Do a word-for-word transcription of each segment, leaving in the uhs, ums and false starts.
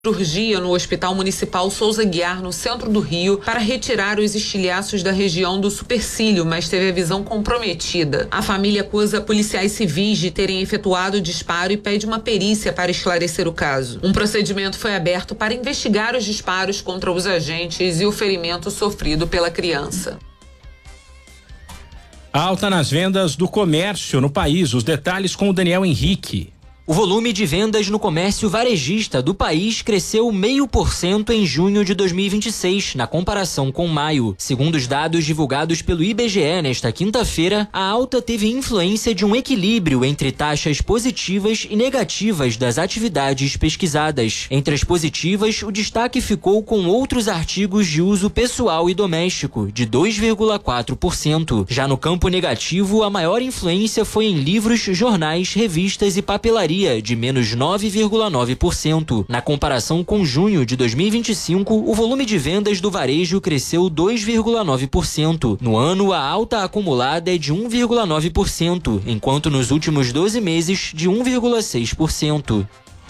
cirurgia no Hospital Municipal Souza Guiar, no centro do Rio, para retirar os estilhaços da região do supercílio, mas teve a visão comprometida. A família acusa policiais civis de terem efetuado o disparo e pede uma perícia para esclarecer o caso. Um procedimento foi aberto para investigar os disparos contra os agentes e o ferimento sofrido pela criança. Alta nas vendas do comércio no país. Os detalhes com o Daniel Henrique. O volume de vendas no comércio varejista do país cresceu zero vírgula cinco por cento em junho de dois mil e vinte e seis, na comparação com maio. Segundo os dados divulgados pelo I B G E nesta quinta-feira, a alta teve influência de um equilíbrio entre taxas positivas e negativas das atividades pesquisadas. Entre as positivas, o destaque ficou com outros artigos de uso pessoal e doméstico, de dois vírgula quatro por cento. Já no campo negativo, a maior influência foi em livros, jornais, revistas e papelaria, de menos nove vírgula nove por cento. Na comparação com junho de dois mil e vinte e cinco, o volume de vendas do varejo cresceu dois vírgula nove por cento. No ano, a alta acumulada é de um vírgula nove por cento, enquanto nos últimos doze meses, de um vírgula seis por cento.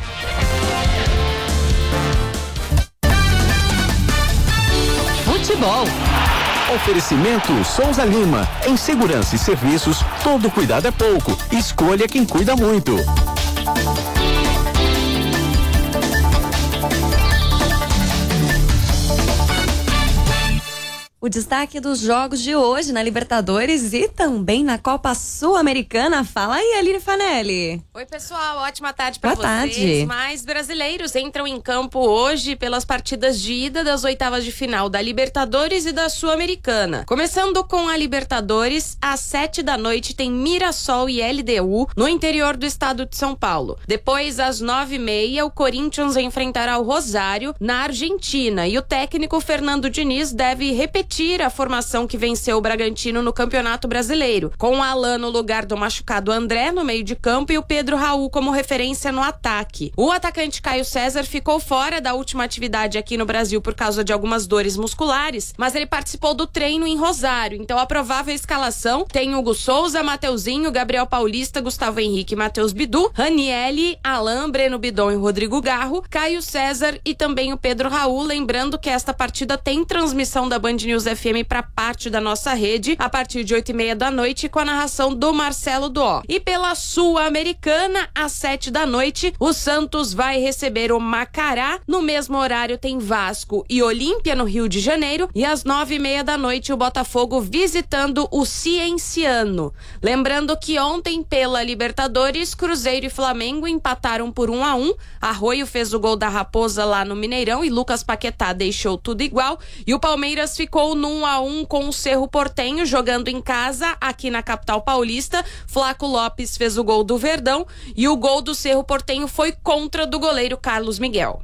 Futebol. Oferecimento Souza Lima. Em segurança e serviços, todo cuidado é pouco. Escolha quem cuida muito. O destaque dos jogos de hoje na Libertadores e também na Copa Sul-Americana. Fala aí, Aline Fanelli. Oi, pessoal. Ótima tarde para vocês. Tarde. Mais brasileiros entram em campo hoje pelas partidas de ida das oitavas de final da Libertadores e da Sul-Americana. Começando com a Libertadores, às sete da noite tem Mirassol e L D U no interior do estado de São Paulo. Depois, às nove e meia, o Corinthians enfrentará o Rosário na Argentina e o técnico Fernando Diniz deve repetir a formação que venceu o Bragantino no Campeonato Brasileiro, com o Alan no lugar do machucado André no meio de campo e o Pedro Raul como referência no ataque. O atacante Caio César ficou fora da última atividade aqui no Brasil por causa de algumas dores musculares, mas ele participou do treino em Rosário, então a provável escalação tem Hugo Souza, Mateuzinho, Gabriel Paulista, Gustavo Henrique, Matheus Bidu, Ranielli, Alan, Breno Bidon e Rodrigo Garro, Caio César e também o Pedro Raul. Lembrando que esta partida tem transmissão da Band News F M para parte da nossa rede a partir de oito e meia da noite com a narração do Marcelo Duó. E pela Sul-Americana, às sete da noite, o Santos vai receber o Macará. No mesmo horário tem Vasco e Olímpia no Rio de Janeiro e às nove e meia da noite o Botafogo visitando o Cienciano. Lembrando que ontem pela Libertadores, Cruzeiro e Flamengo empataram por um a um. Arroio fez o gol da Raposa lá no Mineirão e Lucas Paquetá deixou tudo igual e o Palmeiras ficou no um a um com o Cerro Porteño jogando em casa aqui na capital paulista. Flaco Lopes fez o gol do Verdão e o gol do Cerro Porteño foi contra do goleiro Carlos Miguel.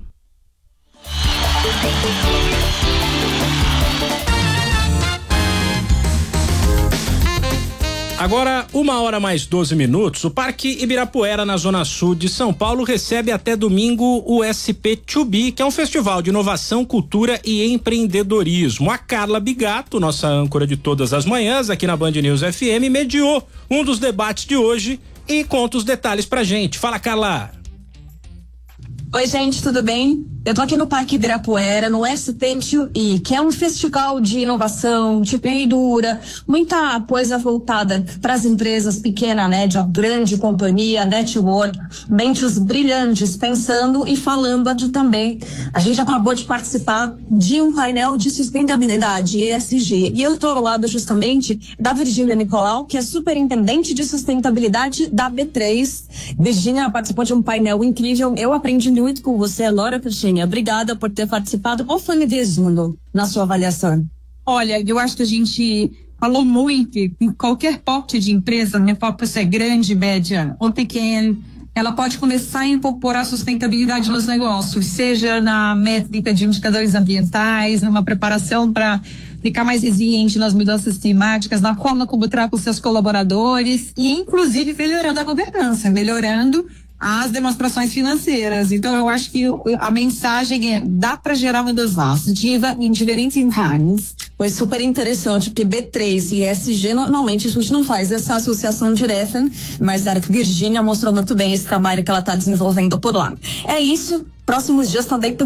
Agora, uma hora mais doze minutos, o Parque Ibirapuera, na Zona Sul de São Paulo, recebe até domingo o S P dois B, que é um festival de inovação, cultura e empreendedorismo. A Carla Bigato, nossa âncora de todas as manhãs aqui na Band News F M, mediou um dos debates de hoje e conta os detalhes pra gente. Fala, Carla! Oi, gente, tudo bem? Eu tô aqui no Parque Ibirapuera, no S P dois I, que é um festival de inovação, de empreendedora, muita coisa voltada para as empresas pequenas, né, de grande companhia, network, mentes brilhantes, pensando e falando de também. A gente acabou de participar de um painel de sustentabilidade, E S G, e eu tô ao lado justamente da Virgínia Nicolau, que é superintendente de sustentabilidade da B três. Virgínia participou de um painel incrível, eu aprendi muito com você, Laura Peixinha. Obrigada por ter participado. Qual foi o resumo na sua avaliação? Olha, eu acho que a gente falou muito em qualquer porte de empresa, não importa se é grande, média ou pequena, ela pode começar a incorporar sustentabilidade nos negócios, seja na métrica de indicadores ambientais, numa preparação para ficar mais resiliente nas mudanças climáticas, na forma como trata os seus colaboradores e, inclusive, melhorando a governança, melhorando as demonstrações financeiras. Então, eu acho que a mensagem é: dá para gerar mudança positiva em diferentes áreas. Foi super interessante, porque B três e E S G, normalmente a gente não faz essa associação direta, mas a Virgínia mostrou muito bem esse trabalho que ela está desenvolvendo por lá. É isso, próximos dias também